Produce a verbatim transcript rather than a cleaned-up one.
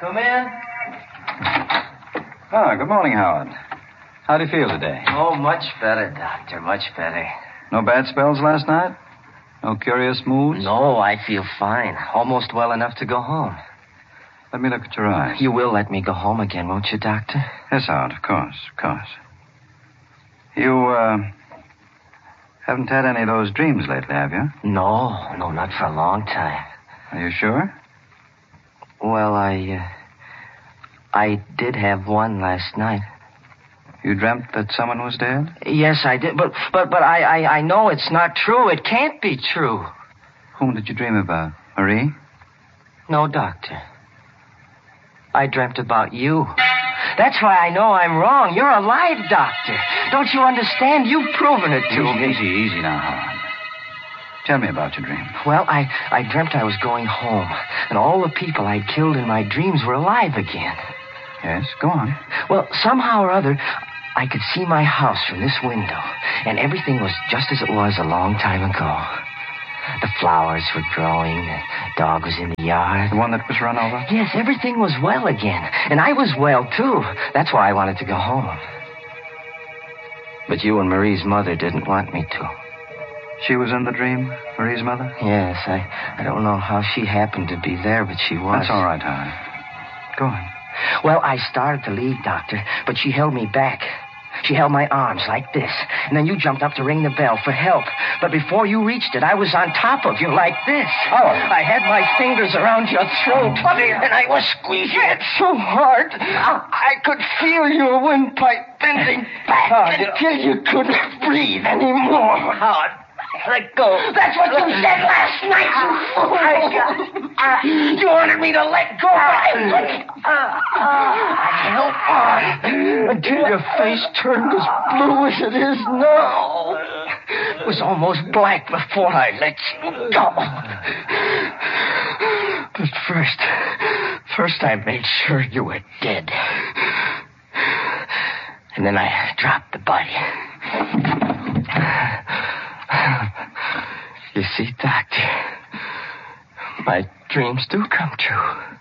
Come in. Ah, good morning, Howard. How do you feel today? Oh, much better, Doctor, much better. No bad spells last night? No curious moods? No, I feel fine. Almost well enough to go home. Let me look at your eyes. You will let me go home again, won't you, Doctor? Yes, Howard, of course, of course. You, uh, haven't had any of those dreams lately, have you? No, no, not for a long time. Are you sure? Well, I, uh, I did have one last night. You dreamt that someone was dead? Yes, I did, but but but I, I, I know it's not true. It can't be true. Whom did you dream about? Marie? No, Doctor. I dreamt about you. That's why I know I'm wrong. You're alive, Doctor. Don't you understand? You've proven it to easy, me. Easy, easy now, Howard. Tell me about your dream. Well, I, I dreamt I was going home, and all the people I'd killed in my dreams were alive again. Yes, go on. Well, somehow or other, I could see my house from this window, and everything was just as it was a long time ago. The flowers were growing, the dog was in the yard. The one that was run over? Yes, everything was well again, and I was well, too. That's why I wanted to go home. But you and Marie's mother didn't want me to. She was in the dream, Marie's mother? Yes, I, I don't know how she happened to be there, but she was. That's all right, Howard. Go on. Well, I started to leave, Doctor, but she held me back. She held my arms like this, and then you jumped up to ring the bell for help. But before you reached it, I was on top of you like this. Oh. I had my fingers around your throat, and I was squeezing it so hard, I could feel your windpipe bending back Howard, until you couldn't breathe anymore. Howard, let go. That's what you said last night, you fool. I, uh, you wanted me to let go, but I couldn't. Uh, uh, I held on until your face turned as blue as it is now. It was almost black before I let you go. But first, first I made sure you were dead. And then I dropped the body. You see, Doctor, my dreams do come true.